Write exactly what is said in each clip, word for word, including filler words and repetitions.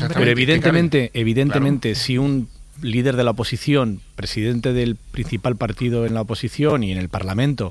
Pero evidentemente, evidentemente, claro, si un líder de la oposición, presidente del principal partido en la oposición y en el Parlamento,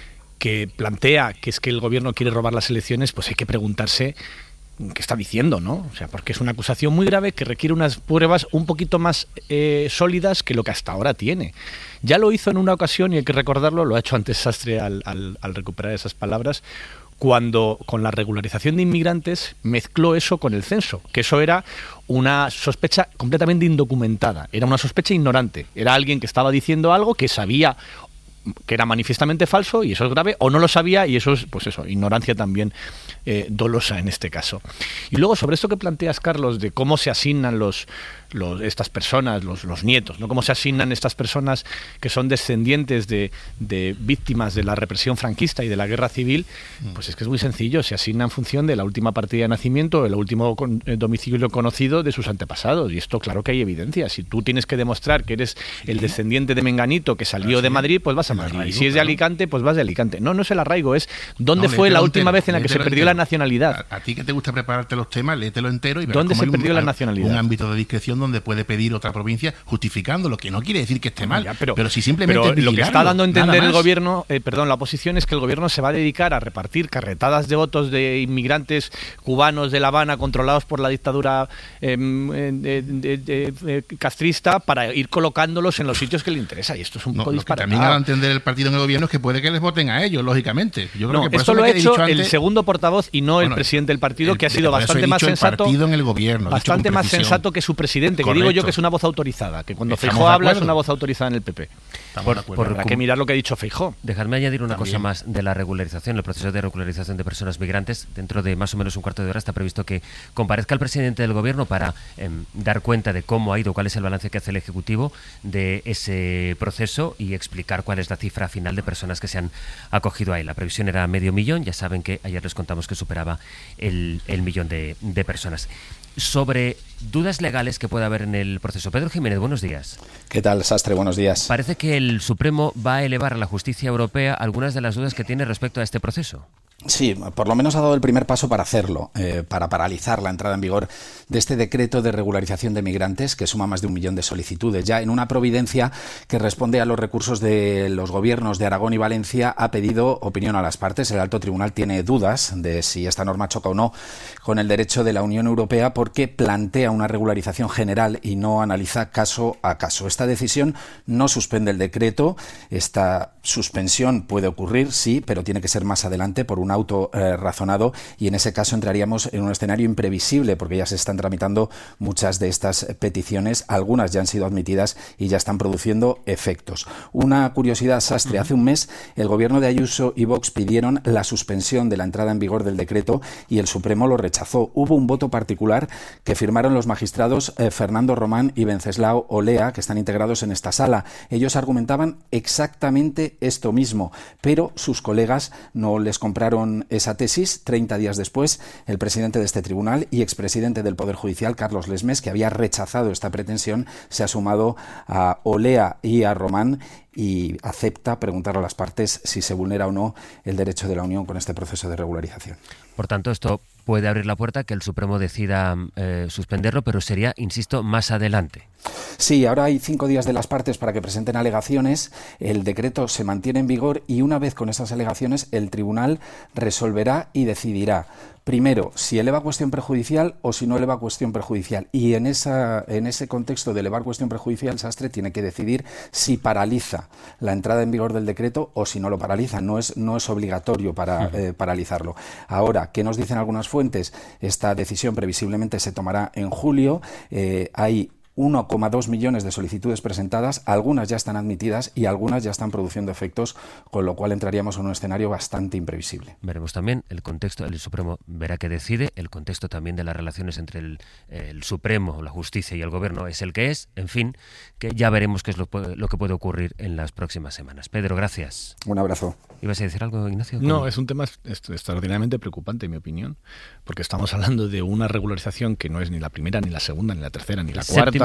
que plantea que es que el gobierno quiere robar las elecciones, pues hay que preguntarse qué está diciendo, ¿no? O sea, porque es una acusación muy grave que requiere unas pruebas un poquito más eh, sólidas que lo que hasta ahora tiene. Ya lo hizo en una ocasión, y hay que recordarlo, lo ha hecho antes Sastre al, al, al recuperar esas palabras, cuando con la regularización de inmigrantes mezcló eso con el censo, que eso era una sospecha completamente indocumentada, era una sospecha ignorante, era alguien que estaba diciendo algo que sabía que era manifiestamente falso, y eso es grave, o no lo sabía, y eso es, pues eso, ignorancia también eh, dolosa en este caso. Y luego, sobre esto que planteas, Carlos, de cómo se asignan los, los estas personas, los, los nietos, ¿no? Cómo se asignan estas personas que son descendientes de, de víctimas de la represión franquista y de la guerra civil, pues es que es muy sencillo, se asigna en función de la última partida de nacimiento, el último con, el domicilio conocido de sus antepasados, y esto claro que hay evidencia. Si tú tienes que demostrar que eres el descendiente de Menganito que salió de Madrid, pues vas a Madrid, y si es de Alicante, pues vas de Alicante. No, no es el arraigo, es dónde no, fue la última entero, vez en la que se perdió entero. la nacionalidad. A, a ti que te gusta prepararte los temas, léetelo entero y verás ¿Dónde se un, perdió la nacionalidad? Un ámbito de discreción donde puede pedir otra provincia justificando, lo que no quiere decir que esté mal, ya, pero, pero si simplemente pero lo que está dando a entender el gobierno, eh, perdón, la oposición, es que el gobierno se va a dedicar a repartir carretadas de votos de inmigrantes cubanos de La Habana controlados por la dictadura eh, de, de, de, de, castrista, para ir colocándolos en los sitios que le interesa, y esto es un no, poco disparatado. También va a entender el partido en el gobierno es que puede que les voten a ellos, lógicamente. Yo creo no, que por esto eso lo ha hecho antes, el segundo portavoz y no bueno, el presidente del partido, el, que ha sido bastante más sensato, en el gobierno, bastante más sensato que su presidente, Correcto. que digo yo que es una voz autorizada, que cuando Feijóo habla es una voz autorizada en el P P. Por, por, Habrá que mirar lo que ha dicho Feijóo. Dejadme añadir una También. cosa más de la regularización, el proceso de regularización de personas migrantes. Dentro de más o menos un cuarto de hora está previsto que comparezca el presidente del gobierno para eh, dar cuenta de cómo ha ido, cuál es el balance que hace el Ejecutivo de ese proceso y explicar cuál es la cifra final de personas que se han acogido a él. La previsión era medio millón, ya saben que ayer les contamos que superaba el, el millón de, de personas. Sobre dudas legales que pueda haber en el proceso. Pedro Jiménez, buenos días. ¿Qué tal, Sastre? Buenos días. Parece que el Supremo va a elevar a la justicia europea algunas de las dudas que tiene respecto a este proceso. Sí, por lo menos ha dado el primer paso para hacerlo, eh, para paralizar la entrada en vigor de este decreto de regularización de migrantes que suma más de un millón de solicitudes. Ya en una providencia que responde a los recursos de los gobiernos de Aragón y Valencia, ha pedido opinión a las partes. El alto tribunal tiene dudas de si esta norma choca o no con el derecho de la Unión Europea porque plantea una regularización general y no analiza caso a caso. Esta decisión no suspende el decreto. Esta suspensión puede ocurrir, sí, pero tiene que ser más adelante por un auto eh, razonado, y en ese caso entraríamos en un escenario imprevisible porque ya se están tramitando muchas de estas peticiones, algunas ya han sido admitidas y ya están produciendo efectos. Una curiosidad, Sastre, hace un mes el gobierno de Ayuso y Vox pidieron la suspensión de la entrada en vigor del decreto y el Supremo lo rechazó. Hubo un voto particular que firmaron los magistrados eh, Fernando Román y Venceslao Olea, que están integrados en esta sala. Ellos argumentaban exactamente esto mismo, pero sus colegas no les compraron esa tesis. Treinta días después, el presidente de este tribunal y expresidente del Poder Judicial, Carlos Lesmes, que había rechazado esta pretensión, se ha sumado a Olea y a Román y acepta preguntar a las partes si se vulnera o no el derecho de la Unión con este proceso de regularización. Por tanto, esto puede abrir la puerta a que el Supremo decida eh, suspenderlo, pero sería, insisto, más adelante. Sí, ahora hay cinco días de las partes para que presenten alegaciones, el decreto se mantiene en vigor y una vez con esas alegaciones el tribunal resolverá y decidirá primero si eleva cuestión prejudicial o si no eleva cuestión prejudicial, y en esa en ese contexto de elevar cuestión prejudicial, Sastre tiene que decidir si paraliza la entrada en vigor del decreto o si no lo paraliza. No es no es obligatorio para eh, paralizarlo. Ahora, ¿qué nos dicen algunas fuentes? Esta decisión previsiblemente se tomará en julio. Eh, hay uno coma dos millones de solicitudes presentadas, algunas ya están admitidas y algunas ya están produciendo efectos, con lo cual entraríamos en un escenario bastante imprevisible. Veremos también el contexto, el Supremo verá qué decide, el contexto también de las relaciones entre el, el Supremo, la justicia y el gobierno es el que es, en fin, que ya veremos qué es lo, lo que puede ocurrir en las próximas semanas. Pedro, gracias. Un abrazo. ¿Ibas a decir algo, Ignacio? No, es un tema extraordinariamente preocupante, en mi opinión, porque estamos hablando de una regularización que no es ni la primera, ni la segunda, ni la tercera, ni la cuarta.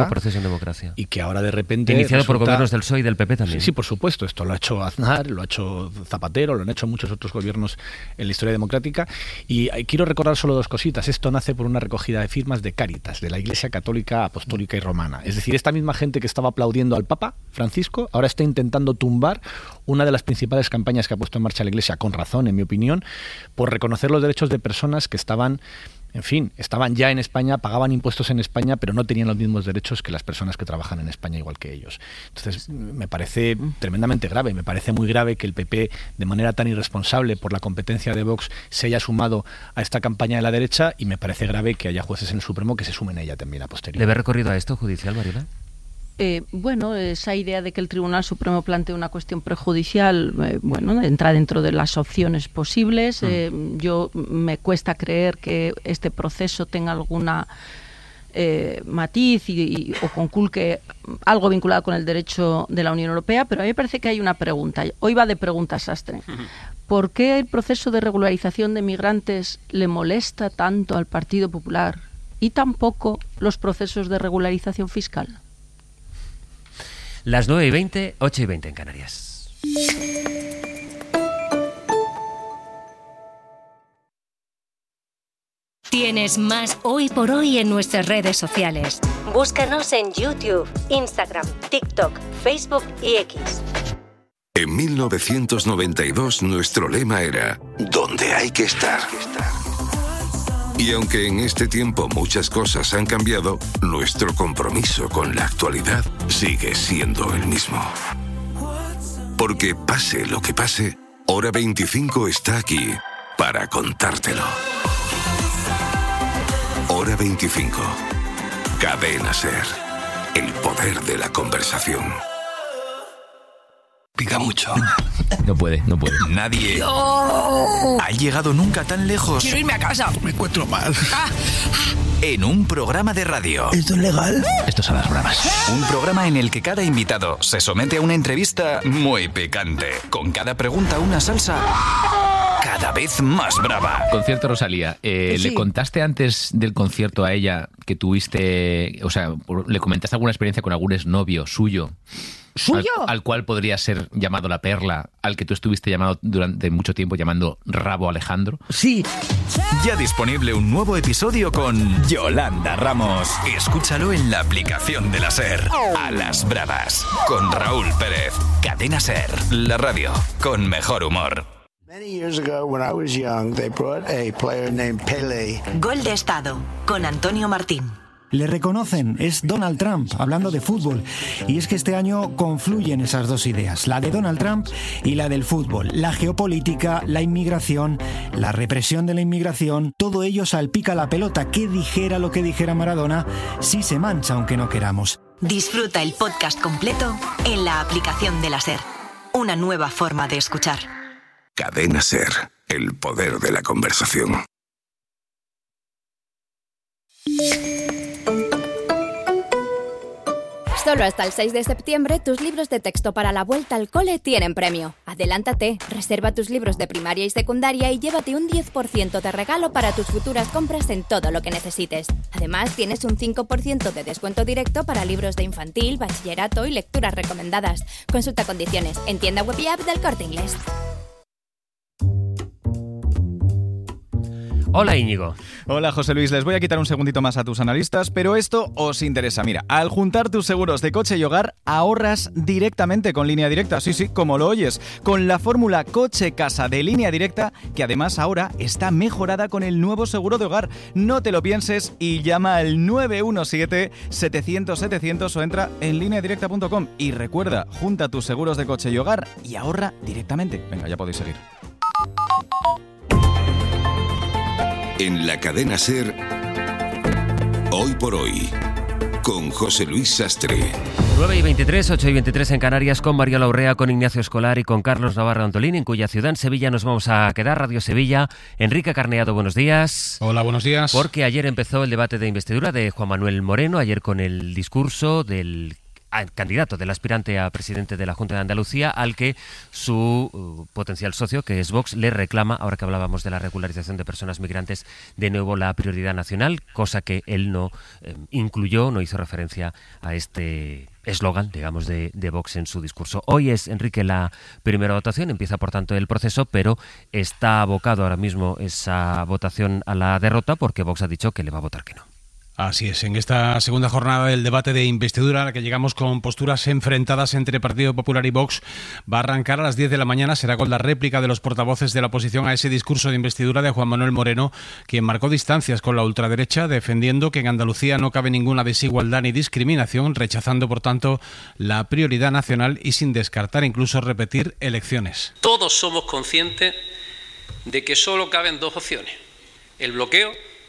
nuevo proceso en democracia. Y que ahora de repente... Iniciado resulta... por gobiernos del P S O E y del P P también. Sí, sí, por supuesto. Esto lo ha hecho Aznar, lo ha hecho Zapatero, lo han hecho muchos otros gobiernos en la historia democrática. Y quiero recordar solo dos cositas. Esto nace por una recogida de firmas de Cáritas, de la Iglesia Católica, Apostólica y Romana. Es decir, esta misma gente que estaba aplaudiendo al Papa Francisco ahora está intentando tumbar una de las principales campañas que ha puesto en marcha la Iglesia, con razón, en mi opinión, por reconocer los derechos de personas que estaban... En fin, estaban ya en España, pagaban impuestos en España, pero no tenían los mismos derechos que las personas que trabajan en España igual que ellos. Entonces, me parece tremendamente grave, me parece muy grave que el P P, de manera tan irresponsable por la competencia de Vox, se haya sumado a esta campaña de la derecha, y me parece grave que haya jueces en el Supremo que se sumen a ella también a posteriori. ¿Le ve recorrido a esto judicial, Mariola? Eh, bueno, esa idea de que el Tribunal Supremo plantee una cuestión prejudicial, eh, bueno, entra dentro de las opciones posibles. Eh, yo me cuesta creer que este proceso tenga alguna eh, matiz y, y, o conculque algo vinculado con el derecho de la Unión Europea, pero a mí me parece que hay una pregunta. Hoy va de pregunta sastre. ¿Por qué el proceso de regularización de migrantes le molesta tanto al Partido Popular y tampoco los procesos de regularización fiscal? Las nueve y veinte, ocho y veinte en Canarias. Tienes más Hoy por Hoy en nuestras redes sociales. Búscanos en YouTube, Instagram, TikTok, Facebook y X. En mil novecientos noventa y dos nuestro lema era «Donde hay que estar». Y aunque en este tiempo muchas cosas han cambiado, nuestro compromiso con la actualidad sigue siendo el mismo. Porque pase lo que pase, Hora veinticinco está aquí para contártelo. Hora veinticinco. Cadena SER. El poder de la conversación. Pica mucho. No puede, no puede. Nadie ¡Oh! ha llegado nunca tan lejos. Quiero irme a casa. Me encuentro mal. Ah, ah. En un programa de radio. ¿Esto es legal? Esto es a las bravas. Un programa en el que cada invitado se somete a una entrevista muy picante. Con cada pregunta una salsa cada vez más brava. Concierto Rosalía. Eh, sí. ¿Le contaste antes del concierto a ella que tuviste, o sea, le comentaste alguna experiencia con algún exnovio suyo? ¿Suyo? Al, al cual podría ser llamado La Perla, al que tú estuviste llamado durante mucho tiempo llamando Rabo Alejandro. Sí. Ya disponible un nuevo episodio con Yolanda Ramos. Escúchalo en la aplicación de la SER. A las bravas. Con Raúl Pérez. Cadena SER. La radio con mejor humor. Many years ago, when I was young, they brought a player named Pelé. Gol de Estado, con Antonio Martín. Le reconocen, es Donald Trump, hablando de fútbol. Y es que este año confluyen esas dos ideas, la de Donald Trump y la del fútbol. La geopolítica, la inmigración, la represión de la inmigración, todo ello salpica la pelota. Que dijera lo que dijera Maradona, sí se mancha aunque no queramos. Disfruta el podcast completo en la aplicación de la SER. Una nueva forma de escuchar. Cadena SER, el poder de la conversación. Solo hasta el seis de septiembre, tus libros de texto para la vuelta al cole tienen premio. Adelántate, reserva tus libros de primaria y secundaria y llévate un diez por ciento de regalo para tus futuras compras en todo lo que necesites. Además, tienes un cinco por ciento de descuento directo para libros de infantil, bachillerato y lecturas recomendadas. Consulta condiciones en tienda web y app del Corte Inglés. Hola Íñigo. Hola José Luis, les voy a quitar un segundito más a tus analistas, pero esto os interesa. Mira, al juntar tus seguros de coche y hogar, ahorras directamente con Línea Directa. Sí, sí, como lo oyes, con la fórmula coche-casa de Línea Directa, que además ahora está mejorada con el nuevo seguro de hogar. No te lo pienses y llama al nueve uno siete, setecientos, setecientos o entra en línea directa punto com. Y recuerda, junta tus seguros de coche y hogar y ahorra directamente. Venga, ya podéis seguir. En la cadena SER, Hoy por Hoy, con José Luis Sastre. nueve y veintitrés, ocho y veintitrés en Canarias, con Mariola Urrea, con Ignacio Escolar y con Carlos Navarro Antolín, en cuya ciudad, en Sevilla, nos vamos a quedar. Radio Sevilla. Enrique Carneado, buenos días. Hola, buenos días. Porque ayer empezó el debate de investidura de Juan Manuel Moreno, ayer con el discurso del candidato del aspirante a presidente de la Junta de Andalucía, al que su uh, potencial socio, que es Vox, le reclama, ahora que hablábamos de la regularización de personas migrantes, de nuevo la prioridad nacional, cosa que él no eh, incluyó, no hizo referencia a este eslogan, digamos, de, de Vox en su discurso. Hoy es, Enrique, la primera votación, empieza por tanto el proceso, pero está abocado ahora mismo esa votación a la derrota porque Vox ha dicho que le va a votar que no. Así es, en esta segunda jornada del debate de investidura, a la que llegamos con posturas enfrentadas entre Partido Popular y Vox, va a arrancar a las diez de la mañana, será con la réplica de los portavoces de la oposición a ese discurso de investidura de Juan Manuel Moreno, quien marcó distancias con la ultraderecha, defendiendo que en Andalucía no cabe ninguna desigualdad ni discriminación, rechazando por tanto la prioridad nacional y sin descartar incluso repetir elecciones. Todos somos conscientes de que solo caben dos opciones: el bloqueo,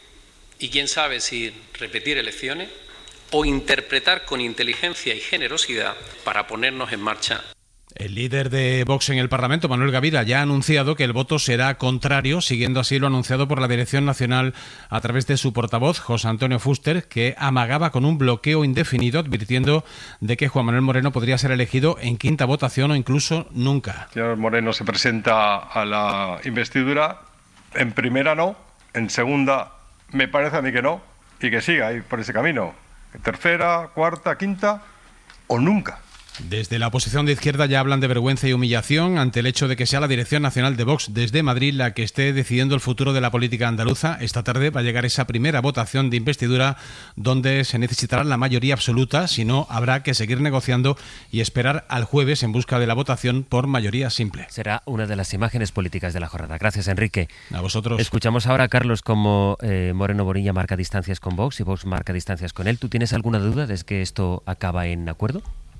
y quién sabe si repetir elecciones, o interpretar con inteligencia y generosidad para ponernos en marcha. El líder de Vox en el Parlamento, Manuel Gavira, ya ha anunciado que el voto será contrario, siguiendo así lo anunciado por la Dirección Nacional a través de su portavoz, José Antonio Fuster, que amagaba con un bloqueo indefinido, advirtiendo de que Juan Manuel Moreno podría ser elegido en quinta votación o incluso nunca. El señor Moreno se presenta a la investidura, en primera no, en segunda me parece a mí que no, y que siga ahí por ese camino. Tercera, cuarta, quinta o nunca. Desde la oposición de izquierda ya hablan de vergüenza y humillación ante el hecho de que sea la Dirección Nacional de Vox desde Madrid la que esté decidiendo el futuro de la política andaluza. Esta tarde va a llegar esa primera votación de investidura donde se necesitará la mayoría absoluta, si no habrá que seguir negociando y esperar al jueves en busca de la votación por mayoría simple. Será una de las imágenes políticas de la jornada. Gracias, Enrique. A vosotros. Escuchamos ahora a Carlos cómo eh, Moreno Bonilla marca distancias con Vox y Vox marca distancias con él. ¿Tú tienes alguna duda de que esto acaba en acuerdo?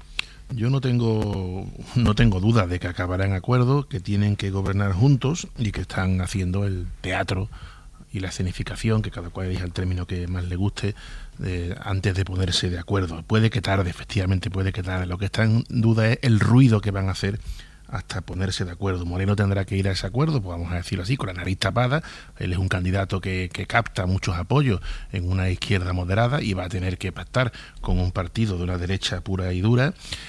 Yo no tengo no tengo duda de que acabará en acuerdo, que tienen que gobernar juntos y que están haciendo el teatro y la escenificación, que cada cual elija el término que más le guste, eh, antes de ponerse de acuerdo. Puede que tarde, efectivamente, puede que tarde. Lo que está en duda es el ruido que van a hacer hasta ponerse de acuerdo. Moreno tendrá que ir a ese acuerdo, pues vamos a decirlo así, con la nariz tapada. Él es un candidato que, que capta muchos apoyos en una izquierda moderada y va a tener que pactar con un partido de una derecha pura y dura.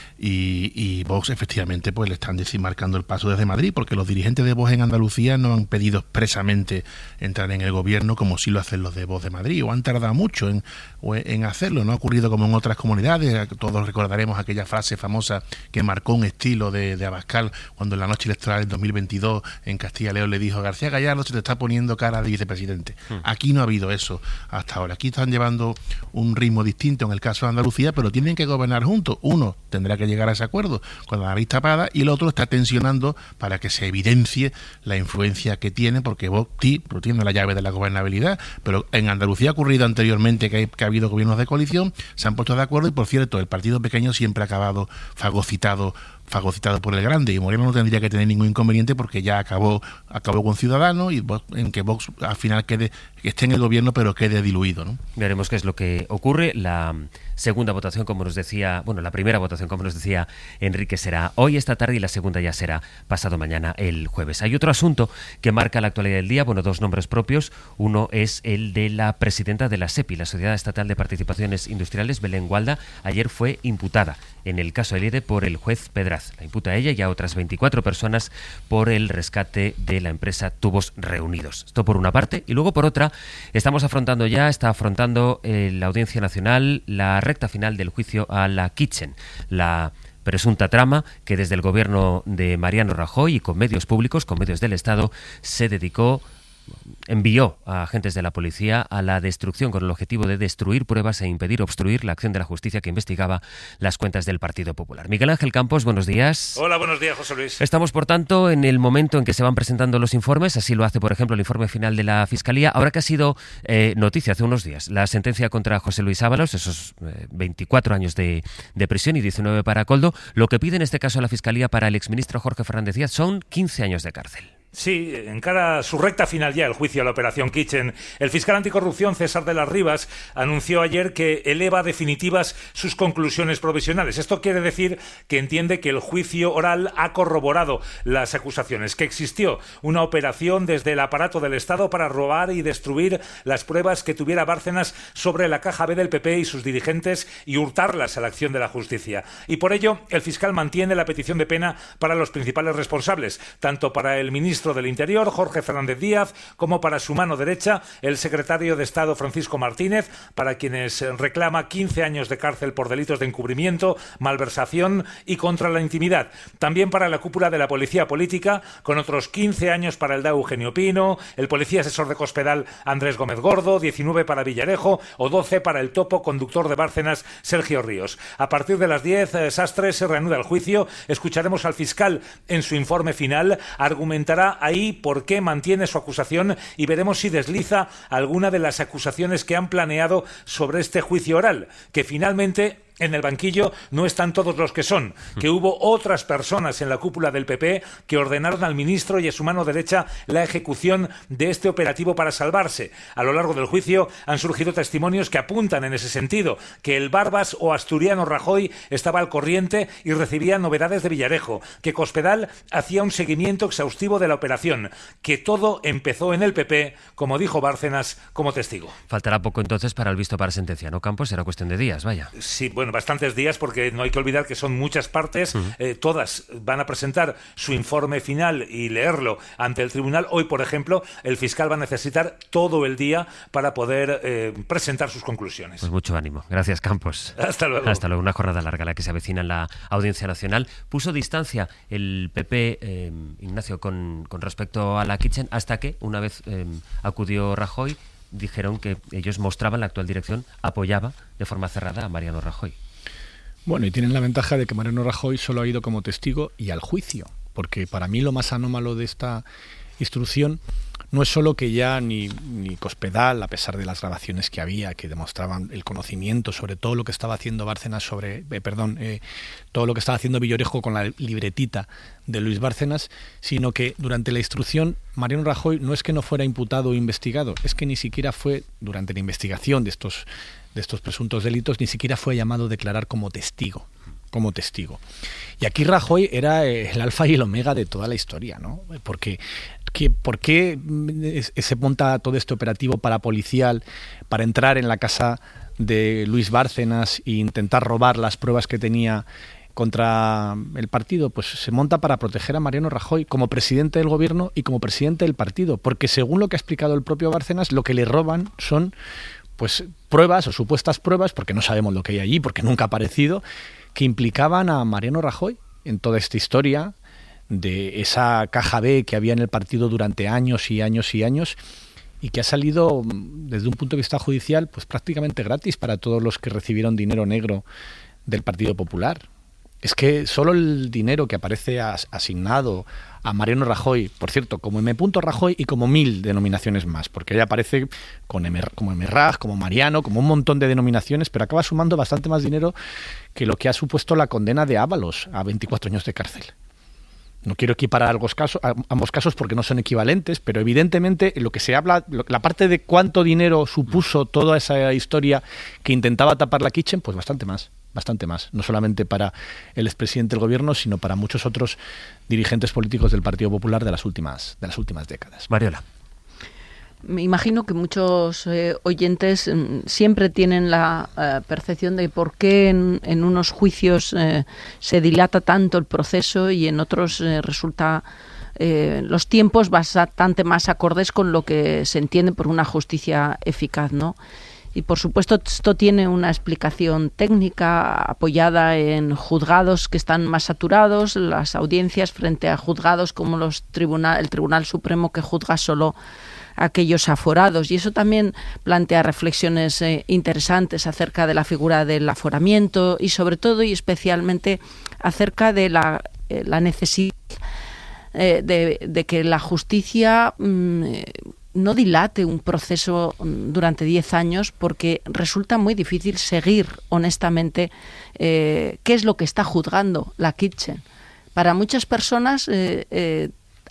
Y, y Vox efectivamente pues le están marcando el paso desde Madrid, porque los dirigentes de Vox en Andalucía no han pedido expresamente entrar en el gobierno como sí lo hacen los de Vox de Madrid, o han tardado mucho en, en hacerlo. No ha ocurrido como en otras comunidades. Todos recordaremos aquella frase famosa que marcó un estilo de, de Abascal cuando en la noche electoral del dos mil veintidós en Castilla y León le dijo: García Gallardo, se te está poniendo cara de vicepresidente. Hmm. Aquí no ha habido eso hasta ahora. Aquí están llevando un ritmo distinto en el caso de Andalucía, pero tienen que gobernar juntos. Uno tendrá que llegar a ese acuerdo con la nariz tapada y el otro está tensionando para que se evidencie la influencia que tiene, porque Vox sí, pero tiene la llave de la gobernabilidad, pero en Andalucía ha ocurrido anteriormente que, hay, que ha habido gobiernos de coalición, se han puesto de acuerdo y, por cierto, el partido pequeño siempre ha acabado fagocitado fagocitado por el grande, y Moreno no tendría que tener ningún inconveniente porque ya acabó acabó con Ciudadanos y Vox, en que Vox al final quede que esté en el gobierno pero quede diluido, ¿no? Veremos qué es lo que ocurre. La segunda votación, como nos decía, bueno, la primera votación, como nos decía Enrique, será hoy esta tarde y la segunda ya será pasado mañana, el jueves. Hay otro asunto que marca la actualidad del día, bueno, dos nombres propios. Uno es el de la presidenta de la SEPI, la Sociedad Estatal de Participaciones Industriales, Belén Gualda. Ayer fue imputada en el caso Elide por el juez Pedraz. La imputa a ella y a otras veinticuatro personas por el rescate de la empresa Tubos Reunidos. Esto por una parte. Y luego por otra, estamos afrontando ya, está afrontando eh, la Audiencia Nacional la recta final del juicio a la Kitchen, la presunta trama que desde el gobierno de Mariano Rajoy y con medios públicos, con medios del Estado, se dedicó envió a agentes de la policía a la destrucción con el objetivo de destruir pruebas e impedir obstruir la acción de la justicia que investigaba las cuentas del Partido Popular. Miguel Ángel Campos, buenos días. Hola, buenos días, José Luis. Estamos, por tanto, en el momento en que se van presentando los informes. Así lo hace, por ejemplo, el informe final de la Fiscalía. Ahora que ha sido eh, noticia hace unos días la sentencia contra José Luis Ábalos, esos eh, veinticuatro años de, de prisión y diecinueve para Coldo, lo que pide en este caso la Fiscalía para el exministro Jorge Fernández Díaz son quince años de cárcel. Sí, encara su recta final ya el juicio a la Operación Kitchen. El fiscal anticorrupción César de las Rivas anunció ayer que eleva definitivas sus conclusiones provisionales. Esto quiere decir que entiende que el juicio oral ha corroborado las acusaciones, que existió una operación desde el aparato del Estado para robar y destruir las pruebas que tuviera Bárcenas sobre la caja B del P P y sus dirigentes y hurtarlas a la acción de la justicia. Y por ello, el fiscal mantiene la petición de pena para los principales responsables, tanto para el ministro del Interior, Jorge Fernández Díaz, como para su mano derecha, el secretario de Estado, Francisco Martínez, para quienes reclama quince años de cárcel por delitos de encubrimiento, malversación y contra la intimidad. También para la cúpula de la Policía Política, con otros quince años para el D A Eugenio Pino, el policía asesor de Cospedal, Andrés Gómez Gordo, diecinueve para Villarejo o doce para el topo conductor de Bárcenas, Sergio Ríos. A partir de las diez, Sastre se reanuda el juicio. Escucharemos al fiscal en su informe final. Argumentará ahí por qué mantiene su acusación y veremos si desliza alguna de las acusaciones que han planeado sobre este juicio oral, que finalmente en el banquillo no están todos los que son, que hubo otras personas en la cúpula del P P que ordenaron al ministro y a su mano derecha la ejecución de este operativo para salvarse. A lo largo del juicio han surgido testimonios que apuntan en ese sentido, que el Barbas o asturiano Rajoy estaba al corriente y recibía novedades de Villarejo, que Cospedal hacía un seguimiento exhaustivo de la operación, que todo empezó en el P P, como dijo Bárcenas como testigo. Faltará poco entonces para el visto para sentencia, ¿no, Campos? Será cuestión de días, vaya. Sí, bueno, bastantes días, porque no hay que olvidar que son muchas partes, uh-huh. eh, todas van a presentar su informe final y leerlo ante el tribunal. Hoy, por ejemplo, el fiscal va a necesitar todo el día para poder eh, presentar sus conclusiones. Pues mucho ánimo. Gracias, Campos. Hasta luego. Hasta luego. Una jornada larga la que se avecina en la Audiencia Nacional. Puso distancia el P P, eh, Ignacio, con, con respecto a la Kitchen, hasta que, una vez eh, acudió Rajoy, dijeron que ellos mostraban, la actual dirección apoyaba de forma cerrada a Mariano Rajoy. Bueno, y tienen la ventaja de que Mariano Rajoy solo ha ido como testigo y al juicio, porque para mí lo más anómalo de esta instrucción no es solo que ya ni, ni Cospedal, a pesar de las grabaciones que había, que demostraban el conocimiento sobre todo lo que estaba haciendo Bárcenas sobre, eh, perdón, eh, todo lo que estaba haciendo Villarejo con la libretita de Luis Bárcenas, sino que durante la instrucción Mariano Rajoy no es que no fuera imputado o investigado, es que ni siquiera fue, durante la investigación de estos, de estos presuntos delitos, ni siquiera fue llamado a declarar como testigo. como testigo. Y aquí Rajoy era el alfa y el omega de toda la historia, ¿no? Porque ¿qué, ¿por qué se monta todo este operativo parapolicial para entrar en la casa de Luis Bárcenas e intentar robar las pruebas que tenía contra el partido? Pues se monta para proteger a Mariano Rajoy como presidente del gobierno y como presidente del partido, porque según lo que ha explicado el propio Bárcenas, lo que le roban son pues pruebas o supuestas pruebas, porque no sabemos lo que hay allí, porque nunca ha aparecido, que implicaban a Mariano Rajoy en toda esta historia de esa caja B que había en el partido durante años y años y años y que ha salido desde un punto de vista judicial pues prácticamente gratis para todos los que recibieron dinero negro del Partido Popular. Es que solo el dinero que aparece as- asignado a Mariano Rajoy, por cierto, como M. Rajoy y como mil denominaciones más, porque ella aparece con M, como M. Raj, como Mariano, como un montón de denominaciones, pero acaba sumando bastante más dinero que lo que ha supuesto la condena de Ábalos a veinticuatro años de cárcel. No quiero equiparar ambos casos, ambos casos porque no son equivalentes, pero evidentemente lo que se habla, la parte de cuánto dinero supuso toda esa historia que intentaba tapar la Kitchen, pues bastante más. Bastante más, no solamente para el expresidente del gobierno, sino para muchos otros dirigentes políticos del Partido Popular de las últimas, de las últimas décadas. Mariola. Me imagino que muchos eh, oyentes eh, siempre tienen la eh, percepción de por qué en, en unos juicios eh, se dilata tanto el proceso y en otros eh, resulta eh, los tiempos bastante más acordes con lo que se entiende por una justicia eficaz, ¿no? Y por supuesto esto tiene una explicación técnica apoyada en juzgados que están más saturados, las audiencias frente a juzgados como los tribunal, el Tribunal Supremo que juzga solo a aquellos aforados. Y eso también plantea reflexiones eh, interesantes acerca de la figura del aforamiento y sobre todo y especialmente acerca de la, eh, la necesidad eh, de, de que la justicia mmm, no dilate un proceso durante diez años porque resulta muy difícil seguir honestamente eh, qué es lo que está juzgando la Kitchen. Para muchas personas eh, eh,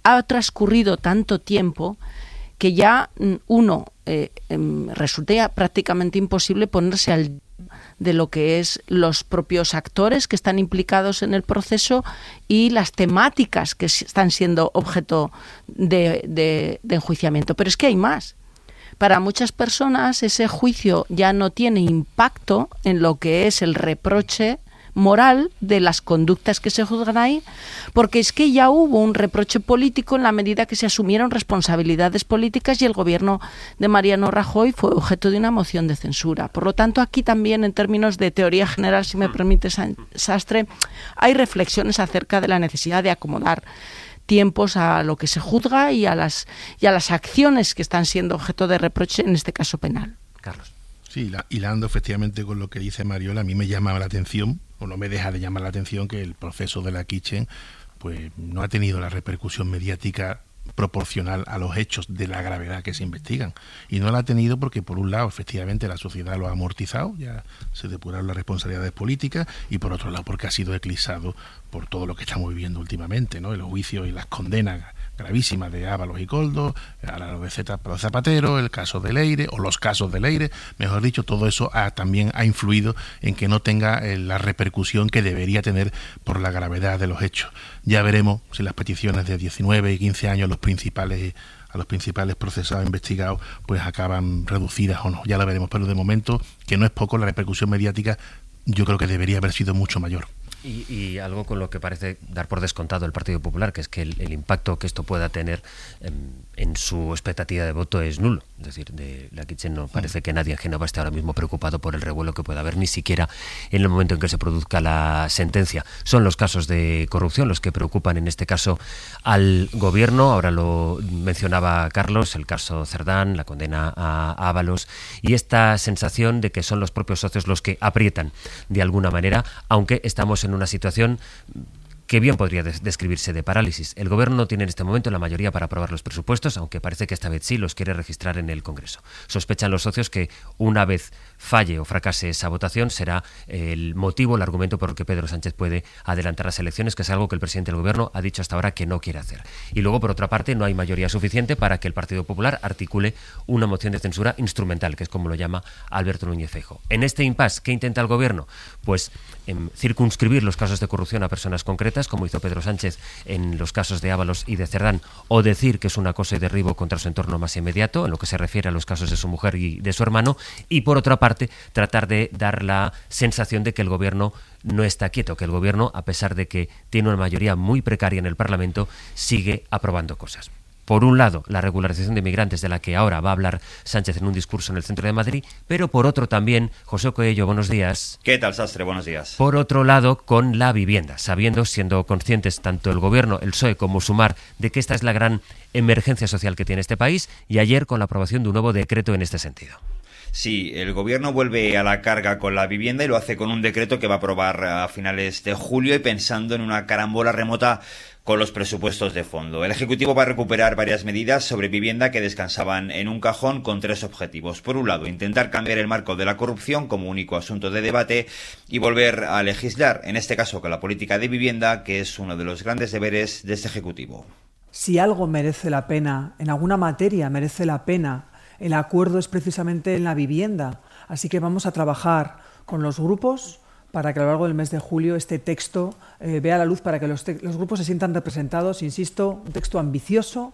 ha transcurrido tanto tiempo que ya, uno, eh, eh, resulta prácticamente imposible ponerse al de lo que es los propios actores que están implicados en el proceso y las temáticas que están siendo objeto de, de, de enjuiciamiento. Pero es que hay más. Para muchas personas ese juicio ya no tiene impacto en lo que es el reproche moral de las conductas que se juzgan ahí, porque es que ya hubo un reproche político en la medida que se asumieron responsabilidades políticas y el gobierno de Mariano Rajoy fue objeto de una moción de censura. Por lo tanto, aquí también, en términos de teoría general, si me permite, Sastre, hay reflexiones acerca de la necesidad de acomodar tiempos a lo que se juzga y a las y a las acciones que están siendo objeto de reproche, en este caso penal. Carlos. Sí, la, hilando efectivamente con lo que dice Mariola, a mí me llama la atención, o no me deja de llamar la atención, que el proceso de la Kitchen pues no ha tenido la repercusión mediática proporcional a los hechos de la gravedad que se investigan. Y no la ha tenido porque, por un lado, efectivamente la sociedad lo ha amortizado, ya se depuraron las responsabilidades políticas, y por otro lado porque ha sido eclipsado por todo lo que estamos viviendo últimamente, ¿no? El juicio y las condenas gravísimas de Ábalos y Koldo, a la de Zapatero, el caso de Leire, o los casos de Leire, mejor dicho, todo eso ha, también ha influido en que no tenga eh, la repercusión que debería tener por la gravedad de los hechos. Ya veremos si las peticiones de diecinueve y quince años los principales a los principales procesados investigados pues acaban reducidas o no, ya lo veremos, pero de momento, que no es poco, la repercusión mediática yo creo que debería haber sido mucho mayor. Y, y algo con lo que parece dar por descontado el Partido Popular, que es que el, el impacto que esto pueda tener en, en su expectativa de voto es nulo. Es decir, de la Kitchen no parece que nadie en Génova esté ahora mismo preocupado por el revuelo que pueda haber, ni siquiera en el momento en que se produzca la sentencia. Son los casos de corrupción los que preocupan en este caso al gobierno. Ahora lo mencionaba Carlos, el caso Cerdán, la condena a Ábalos, y esta sensación de que son los propios socios los que aprietan de alguna manera, aunque estamos en una situación que bien podría des- describirse de parálisis. El Gobierno no tiene en este momento la mayoría para aprobar los presupuestos, aunque parece que esta vez sí los quiere registrar en el Congreso. Sospechan los socios que una vez falle o fracase esa votación será el motivo, el argumento por el que Pedro Sánchez puede adelantar las elecciones, que es algo que el presidente del Gobierno ha dicho hasta ahora que no quiere hacer. Y luego, por otra parte, no hay mayoría suficiente para que el Partido Popular articule una moción de censura instrumental, que es como lo llama Alberto Núñez Feijóo. En este impasse, ¿qué intenta el Gobierno? Pues en circunscribir los casos de corrupción a personas concretas, como hizo Pedro Sánchez en los casos de Ábalos y de Cerdán, o decir que es un acoso y derribo contra su entorno más inmediato, en lo que se refiere a los casos de su mujer y de su hermano, y por otra parte, tratar de dar la sensación de que el Gobierno no está quieto, que el Gobierno, a pesar de que tiene una mayoría muy precaria en el Parlamento, sigue aprobando cosas. Por un lado, la regularización de migrantes, de la que ahora va a hablar Sánchez en un discurso en el centro de Madrid, pero por otro también, José Coello, buenos días. ¿Qué tal, Sastre? Buenos días. Por otro lado, con la vivienda, sabiendo, siendo conscientes tanto el Gobierno, el P S O E como Sumar, de que esta es la gran emergencia social que tiene este país, y ayer con la aprobación de un nuevo decreto en este sentido. Sí, el Gobierno vuelve a la carga con la vivienda y lo hace con un decreto que va a aprobar a finales de julio y pensando en una carambola remota con los presupuestos de fondo. El Ejecutivo va a recuperar varias medidas sobre vivienda que descansaban en un cajón con tres objetivos. Por un lado, intentar cambiar el marco de la corrupción como único asunto de debate y volver a legislar, en este caso con la política de vivienda, que es uno de los grandes deberes de este Ejecutivo. Si algo merece la pena, en alguna materia merece la pena, el acuerdo es precisamente en la vivienda. Así que vamos a trabajar con los grupos para que a lo largo del mes de julio este texto eh, vea la luz, para que los, te- los grupos se sientan representados. Insisto, un texto ambicioso.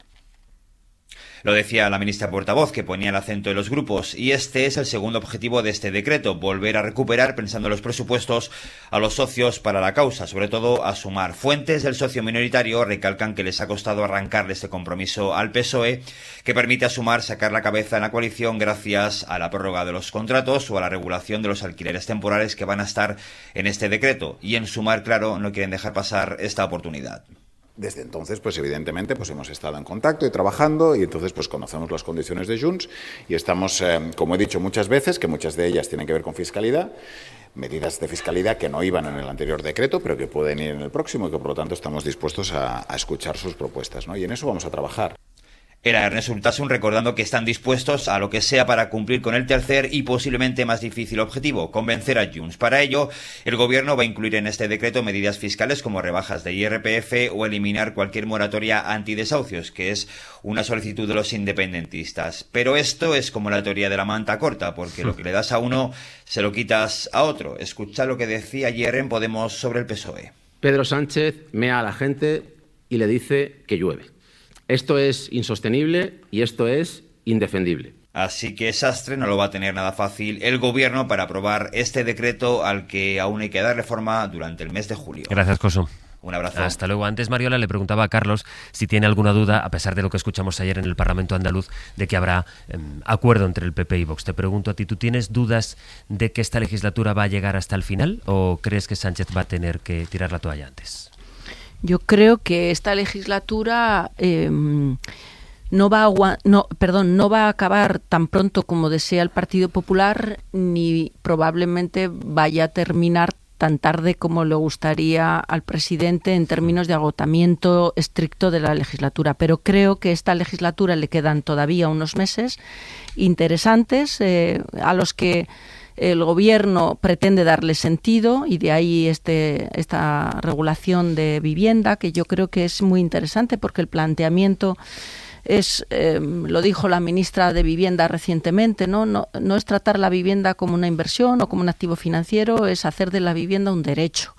Lo decía la ministra portavoz, que ponía el acento en los grupos, y este es el segundo objetivo de este decreto, volver a recuperar, pensando en los presupuestos, a los socios para la causa, sobre todo a Sumar. Fuentes del socio minoritario recalcan que les ha costado arrancarle este compromiso al P S O E, que permite a Sumar sacar la cabeza en la coalición gracias a la prórroga de los contratos o a la regulación de los alquileres temporales que van a estar en este decreto. Y en Sumar, claro, no quieren dejar pasar esta oportunidad. Desde entonces, pues evidentemente, pues hemos estado en contacto y trabajando, y entonces pues conocemos las condiciones de Junts y estamos, eh, como he dicho muchas veces, que muchas de ellas tienen que ver con fiscalidad, medidas de fiscalidad que no iban en el anterior decreto, pero que pueden ir en el próximo, y que por lo tanto estamos dispuestos a, a escuchar sus propuestas, ¿no? Y en eso vamos a trabajar. Era Ernest Urtasun recordando que están dispuestos a lo que sea para cumplir con el tercer y posiblemente más difícil objetivo, convencer a Junts. Para ello, el gobierno va a incluir en este decreto medidas fiscales como rebajas de I R P F o eliminar cualquier moratoria antidesahucios, que es una solicitud de los independentistas. Pero esto es como la teoría de la manta corta, porque lo que le das a uno, se lo quitas a otro. Escucha lo que decía ayer en Podemos sobre el P S O E. Pedro Sánchez mea a la gente y le dice que llueve. Esto es insostenible y esto es indefendible. Así que Sastre no lo va a tener nada fácil el gobierno para aprobar este decreto al que aún hay que dar reforma durante el mes de julio. Gracias, Coso. Un abrazo. Hasta luego. Antes, Mariola le preguntaba a Carlos si tiene alguna duda, a pesar de lo que escuchamos ayer en el Parlamento andaluz, de que habrá eh, acuerdo entre el P P y Vox. Te pregunto a ti, ¿tú tienes dudas de que esta legislatura va a llegar hasta el final o crees que Sánchez va a tener que tirar la toalla antes? Yo creo que esta legislatura eh, no va a no, perdón, no va a acabar tan pronto como desea el Partido Popular, ni probablemente vaya a terminar tan tarde como le gustaría al presidente en términos de agotamiento estricto de la legislatura. Pero creo que esta legislatura le quedan todavía unos meses interesantes eh, a los que el gobierno pretende darle sentido, y de ahí este, esta regulación de vivienda, que yo creo que es muy interesante porque el planteamiento es, eh, lo dijo la ministra de Vivienda recientemente, ¿no? No, no es tratar la vivienda como una inversión o como un activo financiero, es hacer de la vivienda un derecho.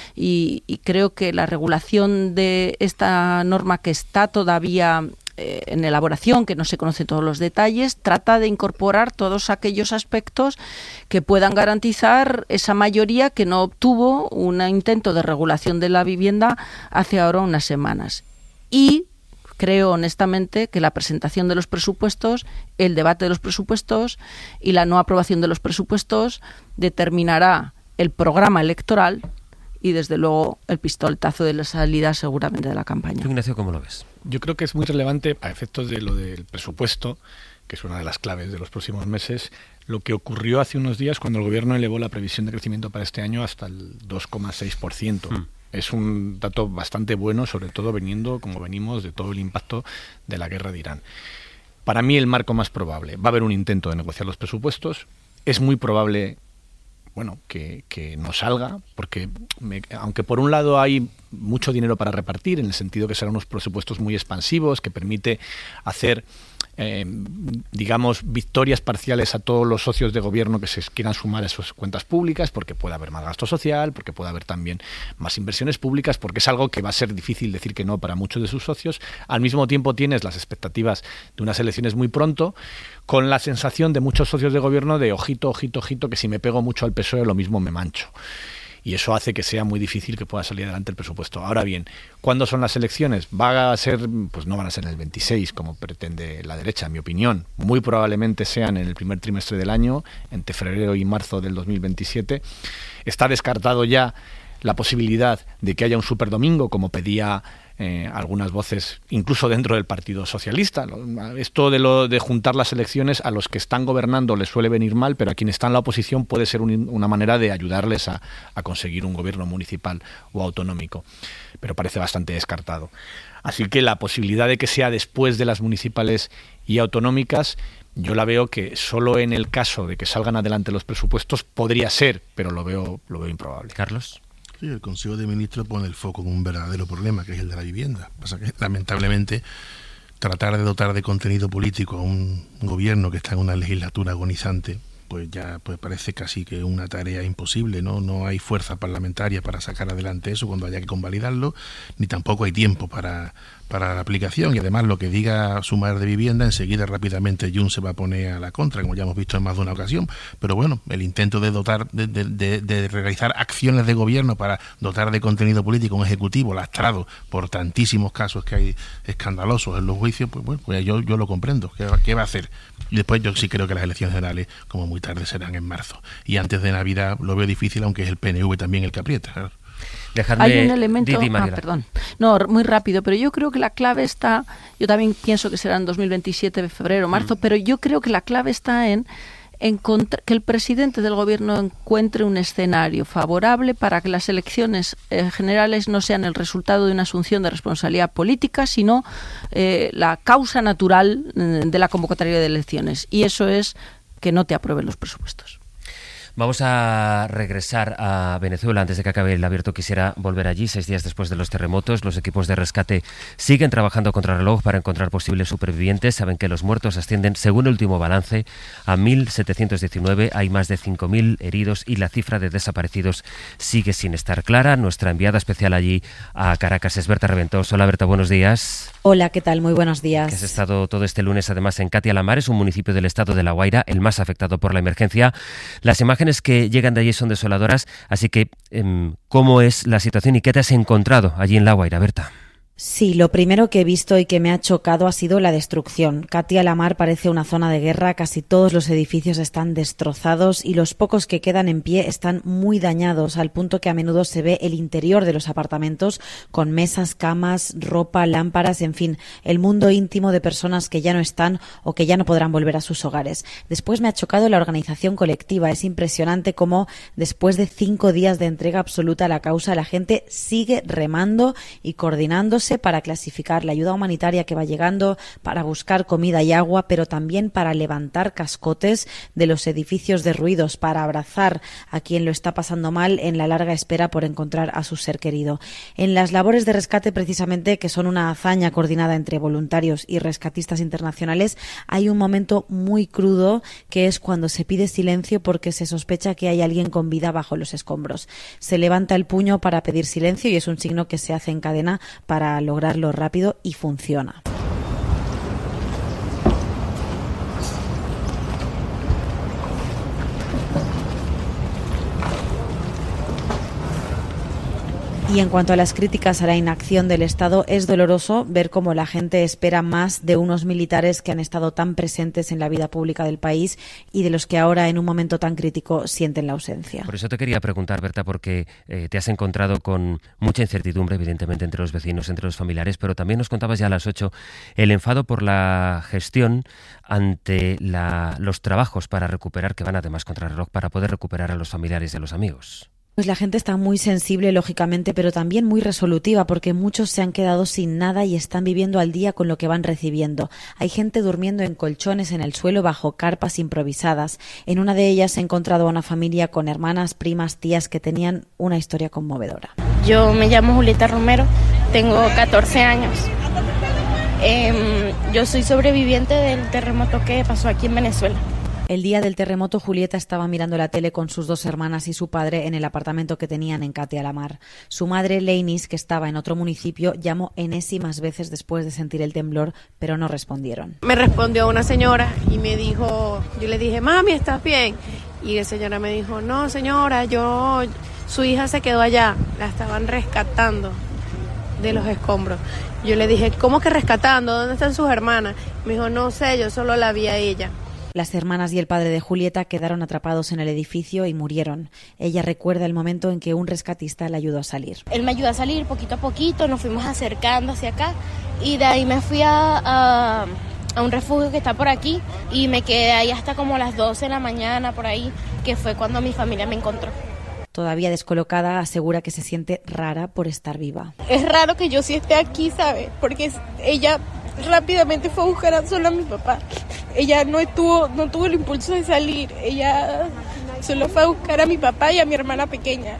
Y, y creo que la regulación de esta norma, que está todavía en elaboración, que no se conocen todos los detalles, trata de incorporar todos aquellos aspectos que puedan garantizar esa mayoría que no obtuvo un intento de regulación de la vivienda hace ahora unas semanas. Y creo honestamente que la presentación de los presupuestos, el debate de los presupuestos y la no aprobación de los presupuestos determinará el programa electoral y desde luego el pistoletazo de la salida seguramente de la campaña. ¿Tú, Ignacio, cómo lo ves? Yo creo que es muy relevante, a efectos de lo del presupuesto, que es una de las claves de los próximos meses, lo que ocurrió hace unos días cuando el gobierno elevó la previsión de crecimiento para este año hasta el dos coma seis por ciento. Mm. Es un dato bastante bueno, sobre todo veniendo, como venimos, de todo el impacto de la guerra de Irán. Para mí, el marco más probable, va a haber un intento de negociar los presupuestos, es muy probable bueno, que, que no salga, porque me, aunque por un lado hay mucho dinero para repartir, en el sentido que serán unos presupuestos muy expansivos, que permite hacer, eh, digamos, victorias parciales a todos los socios de gobierno que se quieran sumar a sus cuentas públicas, porque puede haber más gasto social, porque puede haber también más inversiones públicas, porque es algo que va a ser difícil decir que no para muchos de sus socios. Al mismo tiempo tienes las expectativas de unas elecciones muy pronto, con la sensación de muchos socios de gobierno de ojito, ojito, ojito, que si me pego mucho al P S O E lo mismo me mancho. Y eso hace que sea muy difícil que pueda salir adelante el presupuesto. Ahora bien, ¿cuándo son las elecciones? Va a ser, pues no van a ser en el veintiséis, como pretende la derecha, en mi opinión. Muy probablemente sean en el primer trimestre del año, entre febrero y marzo del dos mil veintisiete. Está descartado ya la posibilidad de que haya un superdomingo, como pedía eh, algunas voces, incluso dentro del Partido Socialista. Esto de lo de juntar las elecciones a los que están gobernando les suele venir mal, pero a quienes están en la oposición puede ser un, una manera de ayudarles a, a conseguir un gobierno municipal o autonómico. Pero parece bastante descartado. Así que la posibilidad de que sea después de las municipales y autonómicas, yo la veo que solo en el caso de que salgan adelante los presupuestos podría ser, pero lo veo, lo veo improbable. Carlos. Sí, el Consejo de Ministros pone el foco en un verdadero problema, que es el de la vivienda. Pasa que, lamentablemente, tratar de dotar de contenido político a un gobierno que está en una legislatura agonizante, pues ya pues parece casi que una tarea imposible, ¿no? No hay fuerza parlamentaria para sacar adelante eso cuando haya que convalidarlo, ni tampoco hay tiempo para, para la aplicación, y además lo que diga Sumar de Vivienda, enseguida rápidamente Junts se va a poner a la contra, como ya hemos visto en más de una ocasión. Pero bueno, el intento de dotar, de, de, de, de realizar acciones de gobierno para dotar de contenido político un ejecutivo lastrado por tantísimos casos que hay escandalosos en los juicios, pues bueno, pues yo, yo lo comprendo. ¿Qué, qué va a hacer? Y después yo sí creo que las elecciones generales, como muy tarde, serán en marzo. Y antes de Navidad lo veo difícil, aunque es el P N V también el que aprieta, ¿verdad? Dejadme, hay un elemento, Didi, ah, perdón, no, muy rápido, pero yo creo que la clave está, yo también pienso que será en dos mil veintisiete, febrero, marzo, mm. pero yo creo que la clave está en que el presidente del gobierno encuentre un escenario favorable para que las elecciones eh, generales no sean el resultado de una asunción de responsabilidad política, sino eh, la causa natural eh, de la convocatoria de elecciones. Y eso es que no te aprueben los presupuestos. Vamos a regresar a Venezuela antes de que acabe el abierto. Quisiera volver allí seis días después de los terremotos. Los equipos de rescate siguen trabajando contra reloj para encontrar posibles supervivientes. Saben que los muertos ascienden, según el último balance, a mil setecientos diecinueve. Hay más de cinco mil heridos y la cifra de desaparecidos sigue sin estar clara. Nuestra enviada especial allí a Caracas es Berta Reventós. Hola Berta, buenos días. Hola, ¿qué tal? Muy buenos días. Que has estado todo este lunes además en Catia la Mar, es un municipio del estado de La Guaira, el más afectado por la emergencia. Las imágenes que llegan de allí son desoladoras, así que ¿cómo es la situación y qué te has encontrado allí en La Guaira, Berta? Sí, lo primero que he visto y que me ha chocado ha sido la destrucción. Catia la Mar parece una zona de guerra, casi todos los edificios están destrozados y los pocos que quedan en pie están muy dañados, al punto que a menudo se ve el interior de los apartamentos con mesas, camas, ropa, lámparas, en fin, el mundo íntimo de personas que ya no están o que ya no podrán volver a sus hogares. Después me ha chocado la organización colectiva. Es impresionante cómo después de cinco días de entrega absoluta a la causa, la gente sigue remando y coordinándose para clasificar la ayuda humanitaria que va llegando, para buscar comida y agua, pero también para levantar cascotes de los edificios derruidos, para abrazar a quien lo está pasando mal en la larga espera por encontrar a su ser querido. En las labores de rescate, precisamente, que son una hazaña coordinada entre voluntarios y rescatistas internacionales, hay un momento muy crudo que es cuando se pide silencio porque se sospecha que hay alguien con vida bajo los escombros. Se levanta el puño para pedir silencio y es un signo que se hace en cadena para lograrlo rápido y funciona. Y en cuanto a las críticas a la inacción del Estado, es doloroso ver cómo la gente espera más de unos militares que han estado tan presentes en la vida pública del país y de los que ahora, en un momento tan crítico, sienten la ausencia. Por eso te quería preguntar, Berta, porque eh, te has encontrado con mucha incertidumbre, evidentemente, entre los vecinos, entre los familiares, pero también nos contabas ya a las ocho el enfado por la gestión ante la, los trabajos para recuperar, que van además contra el reloj, para poder recuperar a los familiares y a los amigos. Pues la gente está muy sensible, lógicamente, pero también muy resolutiva, porque muchos se han quedado sin nada y están viviendo al día con lo que van recibiendo. Hay gente durmiendo en colchones en el suelo bajo carpas improvisadas. En una de ellas he encontrado a una familia con hermanas, primas, tías que tenían una historia conmovedora. Yo me llamo Julieta Romero, tengo catorce años. Eh, yo soy sobreviviente del terremoto que pasó aquí en Venezuela. El día del terremoto, Julieta estaba mirando la tele con sus dos hermanas y su padre en el apartamento que tenían en Catia la Mar. Su madre, Leinis, que estaba en otro municipio, llamó enésimas veces después de sentir el temblor, pero no respondieron. Me respondió una señora y me dijo, yo le dije, mami, ¿estás bien? Y la señora me dijo, no, señora, yo, su hija se quedó allá, la estaban rescatando de los escombros. Yo le dije, ¿cómo que rescatando? ¿Dónde están sus hermanas? Me dijo, no sé, yo solo la vi a ella. Las hermanas y el padre de Julieta quedaron atrapados en el edificio y murieron. Ella recuerda el momento en que un rescatista la ayudó a salir. Él me ayudó a salir poquito a poquito, nos fuimos acercando hacia acá y de ahí me fui a, a, a un refugio que está por aquí y me quedé ahí hasta como las doce de la mañana por ahí, que fue cuando mi familia me encontró. Todavía descolocada, asegura que se siente rara por estar viva. Es raro que yo sí esté aquí, ¿sabes? Porque ella rápidamente fue a buscar a solo a mi papá. Ella no estuvo, no tuvo el impulso de salir. Ella solo fue a buscar a mi papá y a mi hermana pequeña.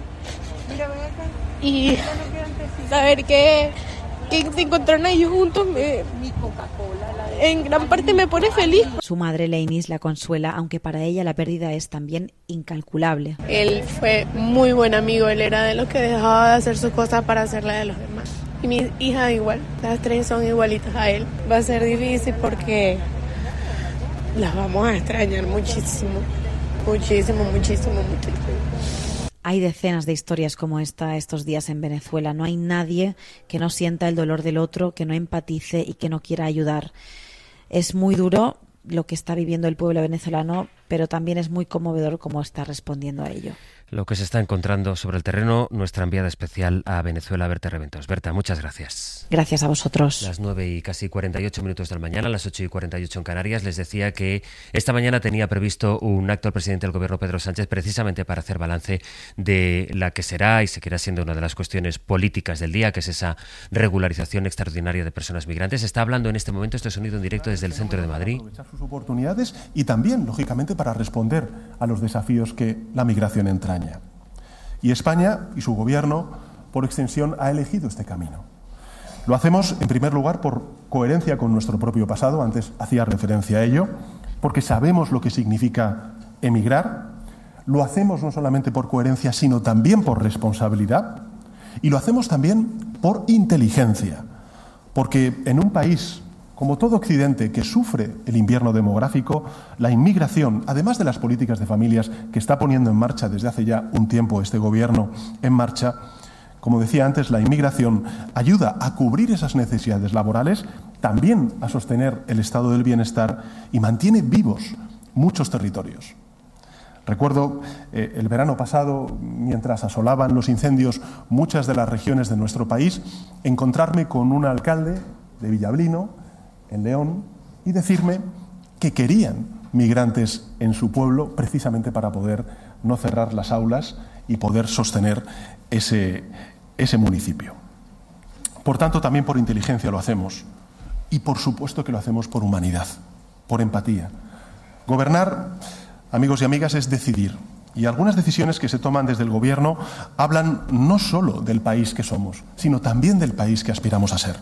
Y saber que, que se encontraron ellos juntos me, en gran parte me pone feliz. Su madre, Leinis, la consuela, aunque para ella la pérdida es también incalculable. Él fue muy buen amigo, él era de los que dejaba de hacer sus cosas para hacerla de los demás. Y mi hija igual, las tres son igualitas a él. Va a ser difícil porque las vamos a extrañar muchísimo, muchísimo, muchísimo, muchísimo. Hay decenas de historias como esta estos días en Venezuela. No hay nadie que no sienta el dolor del otro, que no empatice y que no quiera ayudar. Es muy duro lo que está viviendo el pueblo venezolano, pero también es muy conmovedor cómo está respondiendo a ello. lo que se está encontrando sobre el terreno nuestra enviada especial a Venezuela, Berta Reventos. Berta, muchas gracias. Gracias a vosotros. Las nueve y casi cuarenta y ocho minutos de la mañana, las ocho y cuarenta y ocho en Canarias. Les decía que esta mañana tenía previsto un acto el presidente del Gobierno, Pedro Sánchez, precisamente para hacer balance de la que será y seguirá siendo una de las cuestiones políticas del día, que es esa regularización extraordinaria de personas migrantes. Está hablando en este momento, este sonido en directo desde el centro de Madrid. Aprovechar sus oportunidades y también, lógicamente, para responder a los desafíos que la migración entraña. Y España y su Gobierno, por extensión, ha elegido este camino. Lo hacemos, en primer lugar, por coherencia con nuestro propio pasado, antes hacía referencia a ello, porque sabemos lo que significa emigrar. Lo hacemos no solamente por coherencia, sino también por responsabilidad. Y lo hacemos también por inteligencia, porque en un país como todo Occidente que sufre el invierno demográfico, la inmigración, además de las políticas de familias que está poniendo en marcha desde hace ya un tiempo este Gobierno en marcha, como decía antes, la inmigración ayuda a cubrir esas necesidades laborales, también a sostener el estado del bienestar y mantiene vivos muchos territorios. Recuerdo eh, el verano pasado, mientras asolaban los incendios muchas de las regiones de nuestro país, encontrarme con un alcalde de Villablino, en León, y decirme que querían migrantes en su pueblo precisamente para poder no cerrar las aulas y poder sostener ese, ese municipio. Por tanto, también por inteligencia lo hacemos y por supuesto que lo hacemos por humanidad, por empatía. Gobernar, amigos y amigas, es decidir. Y algunas decisiones que se toman desde el Gobierno hablan no solo del país que somos, sino también del país que aspiramos a ser.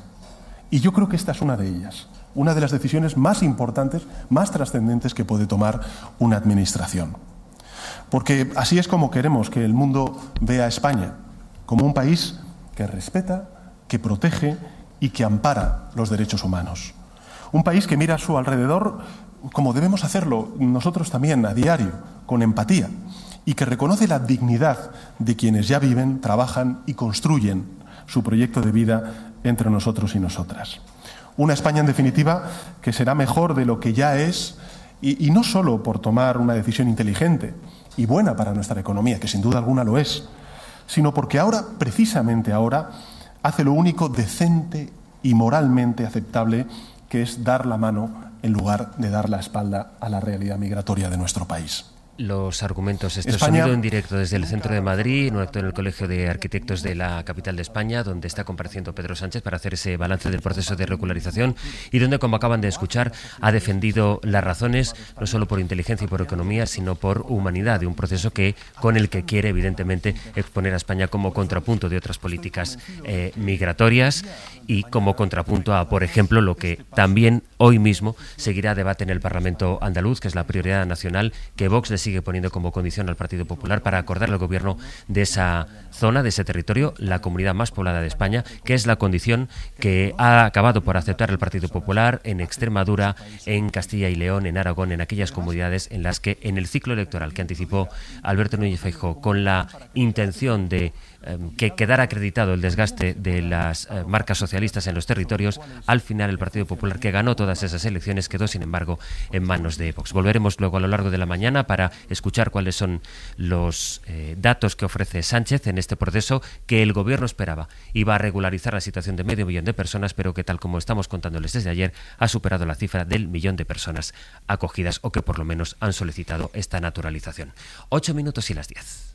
Y yo creo que esta es una de ellas, una de las decisiones más importantes, más trascendentes que puede tomar una administración. Porque así es como queremos que el mundo vea a España, como un país que respeta, que protege y que ampara los derechos humanos. Un país que mira a su alrededor como debemos hacerlo nosotros también a diario, con empatía, y que reconoce la dignidad de quienes ya viven, trabajan y construyen su proyecto de vida entre nosotros y nosotras. Una España, en definitiva, que será mejor de lo que ya es, y, y no solo por tomar una decisión inteligente y buena para nuestra economía, que sin duda alguna lo es, sino porque ahora, precisamente ahora, hace lo único decente y moralmente aceptable, que es dar la mano en lugar de dar la espalda a la realidad migratoria de nuestro país. Los argumentos, este España... sonido en directo desde el centro de Madrid, en un acto en el Colegio de Arquitectos de la capital de España, donde está compareciendo Pedro Sánchez para hacer ese balance del proceso de regularización y donde, como acaban de escuchar, ha defendido las razones, no solo por inteligencia y por economía, sino por humanidad, de un proceso que con el que quiere, evidentemente, exponer a España como contrapunto de otras políticas eh, migratorias y como contrapunto a, por ejemplo, lo que también hoy mismo seguirá debate en el Parlamento andaluz, que es la prioridad nacional que Vox le sigue poniendo como condición al Partido Popular para acordar el gobierno de esa zona, de ese territorio, la comunidad más poblada de España, que es la condición que ha acabado por aceptar el Partido Popular en Extremadura, en Castilla y León, en Aragón, en aquellas comunidades en las que en el ciclo electoral que anticipó Alberto Núñez Feijóo con la intención de que quedara acreditado el desgaste de las eh, marcas socialistas en los territorios, al final el Partido Popular, que ganó todas esas elecciones, quedó sin embargo en manos de Vox. Volveremos luego a lo largo de la mañana para escuchar cuáles son los eh, datos que ofrece Sánchez en este proceso que el gobierno esperaba iba a regularizar la situación de medio millón de personas, pero que, tal como estamos contándoles desde ayer, ha superado la cifra del millón de personas acogidas o que por lo menos han solicitado esta naturalización. Ocho minutos y las diez.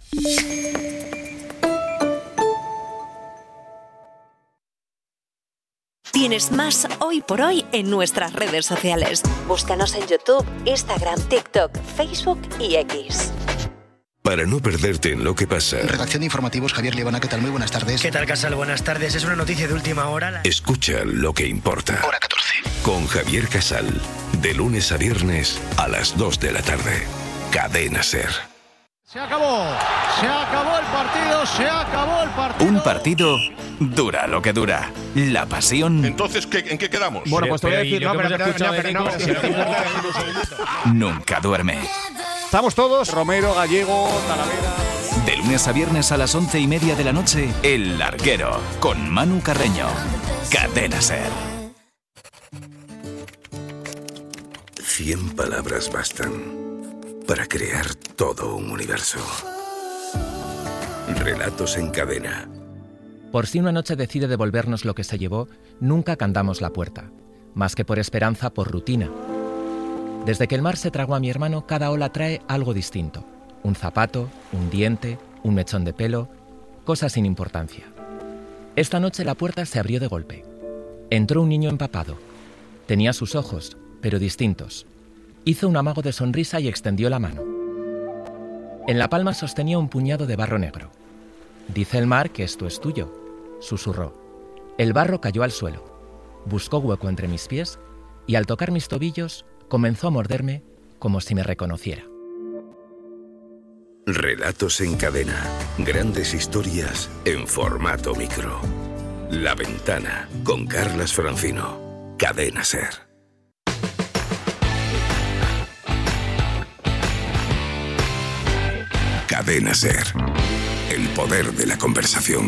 Tienes más Hoy por Hoy en nuestras redes sociales. Búscanos en YouTube, Instagram, TikTok, Facebook y X. Para no perderte en lo que pasa. Redacción de informativos, Javier Liebana, ¿qué tal? Muy buenas tardes. ¿Qué tal, Casal? Buenas tardes. Es una noticia de última hora. La... Escucha lo que importa. Hora catorce. Con Javier Casal. De lunes a viernes a las dos de la tarde. Cadena SER. Se acabó. Se acabó el partido. Se acabó el partido. Un partido dura lo que dura. La pasión. Entonces, ¿qué, ¿en qué quedamos? Bueno, pues te voy a decir, no, pero, pero, no, pero, no, pero, nunca duerme. Estamos todos. Romero, Gallego, Talavera. De lunes a viernes a las once y media de la noche, El Larguero, con Manu Carreño. Cadena SER. Cien palabras bastan para crear todo un universo. Relatos en cadena. Por si una noche decide devolvernos lo que se llevó, nunca cantamos la puerta. Más que por esperanza, por rutina. Desde que el mar se tragó a mi hermano, cada ola trae algo distinto. Un zapato, un diente, un mechón de pelo, cosas sin importancia. Esta noche la puerta se abrió de golpe. Entró un niño empapado. Tenía sus ojos, pero distintos. Hizo un amago de sonrisa y extendió la mano. En la palma sostenía un puñado de barro negro. «Dice el mar que esto es tuyo», susurró. El barro cayó al suelo. Buscó hueco entre mis pies y al tocar mis tobillos comenzó a morderme como si me reconociera. Relatos en cadena. Grandes historias en formato micro. La Ventana con Carlas Francino. Cadena SER. Cadena SER. El poder de la conversación.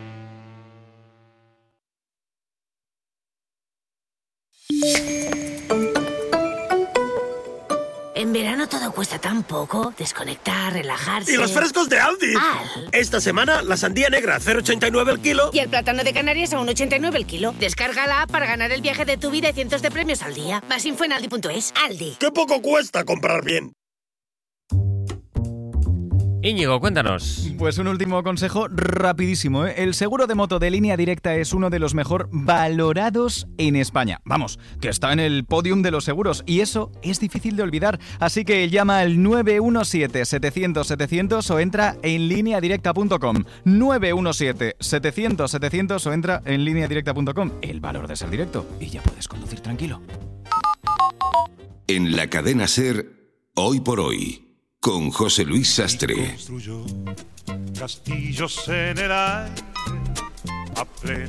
En verano todo cuesta tan poco. Desconectar, relajarse. ¡Y los frescos de Aldi! Al. Esta semana, la sandía negra a cero coma ochenta y nueve el kilo. Y el plátano de Canarias a uno coma ochenta y nueve el kilo. Descarga la app para ganar el viaje de tu vida y cientos de premios al día. Más info en aldi punto es. Aldi. ¡Qué poco cuesta comprar bien! Íñigo, cuéntanos. Pues un último consejo rapidísimo, ¿eh? El seguro de moto de Línea Directa es uno de los mejor valorados en España. Vamos, que está en el podium de los seguros y eso es difícil de olvidar. Así que llama al nueve uno siete, setecientos, setecientos o entra en línea directa punto com. nueve uno siete, setecientos, setecientos o entra en línea directa punto com. El valor de ser directo y ya puedes conducir tranquilo. En la cadena SER, hoy por hoy. Con José Luis Sastre. Castillos en el aire.